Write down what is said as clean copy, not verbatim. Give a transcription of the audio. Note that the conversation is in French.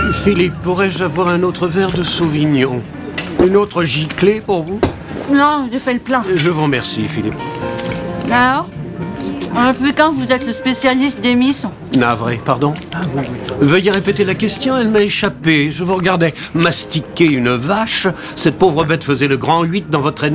Philippe, pourrais-je avoir un autre verre de Sauvignon? Une autre giclée pour vous? Non, j'ai fait le plein. Je vous remercie, Philippe. Alors depuis quand vous êtes le spécialiste des miss? Navré, pardon? Veuillez répéter la question, elle m'a échappé. Je vous regardais mastiquer une vache. Cette pauvre bête faisait le grand 8 dans votre